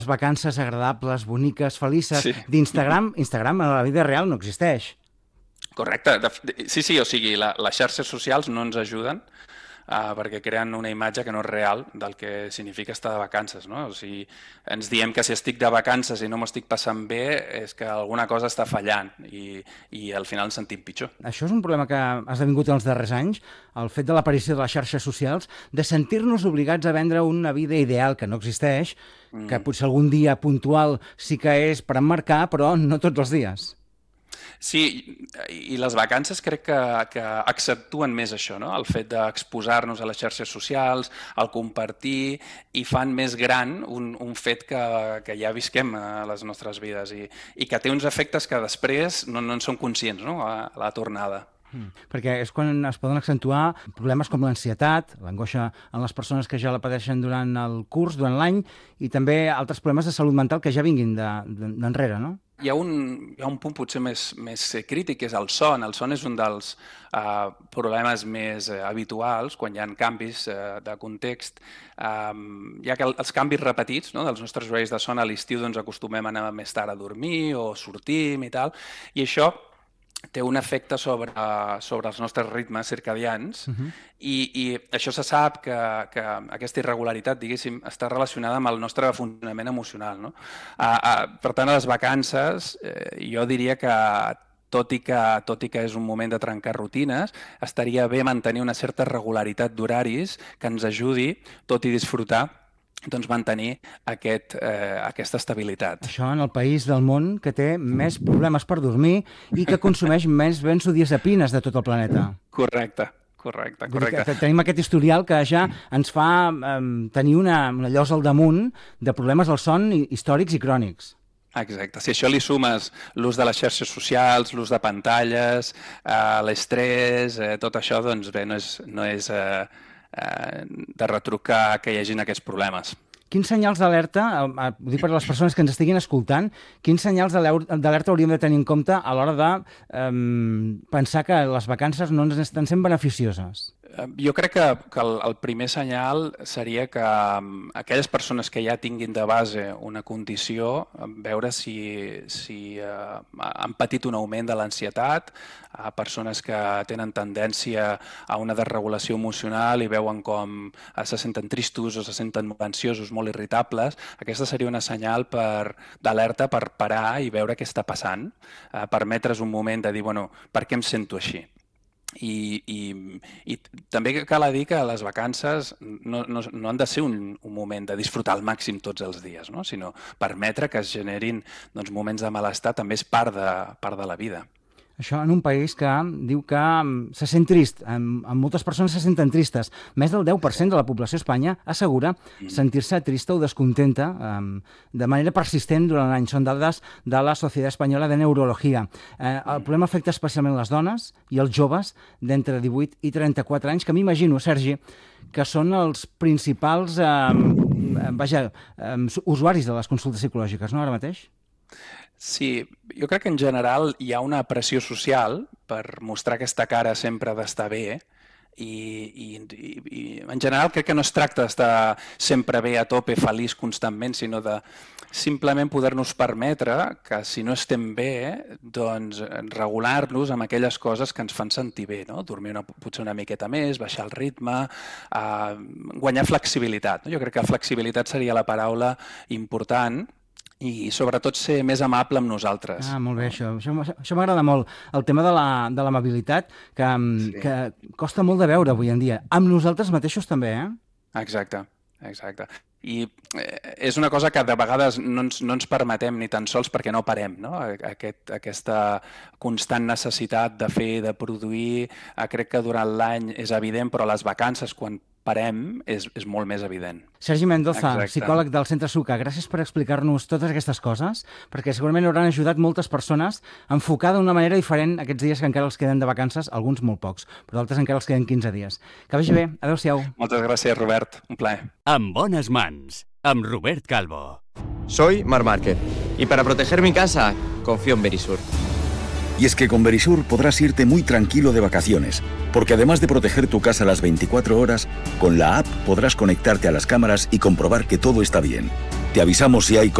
vacances agradables, boniques, felices d'Instagram. Instagram a la vida real no existeix. Correcte. Sí, o sigui, les xarxes socials no ens ajuden perquè creen una imatge que no és real del que significa estar de vacances, no? O sigui, ens diem que si estic de vacances i no m'ho estic passant bé és que alguna cosa està fallant i al final ens sentim pitjor. Això és un problema que ha esdevingut en els darrers anys, el fet de l'aparició de les xarxes socials, de sentir-nos obligats a vendre una vida ideal que no existeix, que potser algun dia puntual sí que és per emmarcar, però no tots els dies. Sí, i les vacances crec que accentuen més això, no? El fet d'exposar-nos a les xarxes socials, el compartir, i fan més gran un fet que ja visquem a les nostres vides i que té uns efectes que després no en som conscients, no? A la tornada. Perquè és quan es poden accentuar problemes com l'ansietat, l'angoixa en les persones que ja la pateixen durant el curs, durant l'any, i també altres problemes de salut mental que ja vinguin d'enrere, no? Hi ha un punt potser més crític, que és el son. El son és un dels problemes més habituals quan hi ha canvis de context. Hi ha els canvis repetits, no? Dels nostres horaris de son a l'estiu, doncs acostumem a anar més tard a dormir o sortim i tal, i això té un efecte sobre els nostres ritmes circadians i això se sap que aquesta irregularitat, diguéssim, està relacionada amb el nostre funcionament emocional, no? Per tant, a les vacances jo diria que tot i que és un moment de trencar rutines, estaria bé mantenir una certa regularitat d'horaris que ens ajudi, tot i disfrutar, doncs mantenir aquesta estabilitat. Això en el país del món que té més problemes per dormir i que consumeix més benzodiazepines de tot el planeta. Correcte. Tenim aquest historial que ja ens fa tenir una llosa al damunt de problemes del son històrics i crònics. Exacte. Si això li sumes l'ús de les xarxes socials, l'ús de pantalles, l'estrès, tot això, doncs bé, no és de retrucar que hi hagin aquests problemes. Quins senyals d'alerta, ho dic per a les persones que ens estiguin escoltant, quins senyals d'alerta hauríem de tenir en compte a l'hora de pensar que les vacances no ens estan sent beneficioses? Jo crec que el primer senyal seria que aquelles persones que ja tinguin de base una condició, veure si han patit un augment de l'ansietat, persones que tenen tendència a una desregulació emocional i veuen com se senten tristos o se senten ansiosos, molt irritables. Aquesta seria una senyal d'alerta per parar i veure què està passant, permetre's un moment de dir, bueno, per què em sento així? I també cal dir que les vacances no han de ser un moment de disfrutar al màxim tots els dies, no? Sinó permetre que es generin moments de malestar també és part de la vida. Això en un país que diu que se sent trist, moltes persones se senten tristes. Més del 10% de la població a Espanya assegura sentir-se trista o descontenta de manera persistent durant l'any. Són dades de la Societat Espanyola de Neurologia. El problema afecta especialment les dones i els joves d'entre 18 i 34 anys, que m'imagino, Sergi, que són els principals usuaris de les consultes psicològiques, no, ara mateix? Sí, jo crec que en general hi ha una pressió social per mostrar aquesta cara sempre d'estar bé i en general crec que no es tracta d'estar sempre bé, a tope, feliç constantment, sinó de simplement poder-nos permetre que si no estem bé, doncs regular-nos amb aquelles coses que ens fan sentir bé, no? Dormir potser una miqueta més, baixar el ritme, guanyar flexibilitat. Jo crec que flexibilitat seria la paraula important i sobretot ser més amable amb nosaltres. Molt bé, això m'agrada molt. El tema de l'amabilitat, que costa molt de veure avui en dia. Amb nosaltres mateixos també, eh? Exacte. I és una cosa que de vegades no ens permetem ni tan sols perquè no parem, no? Aquesta constant necessitat de fer, de produir, crec que durant l'any és evident, però a les vacances, quan parem, és molt més evident. Sergi Mendoza, psicòleg del Centre Suca, gràcies per explicar-nos totes aquestes coses, perquè segurament hauran ajudat moltes persones a enfocar d'una manera diferent aquests dies que encara els queden de vacances, alguns molt pocs, però d'altres encara els queden 15 dies. Que vagi bé, adeu-siau. Moltes gràcies, Robert, un plaer. En bones mans, amb Robert Calvo. Soy Marc Márquez, y para proteger mi casa, confío en Verisur. Y es que con Verisur podrás irte muy tranquilo de vacaciones, porque además de proteger tu casa las 24 horas, con la app podrás conectarte a las cámaras y comprobar que todo está bien. Te avisamos si hay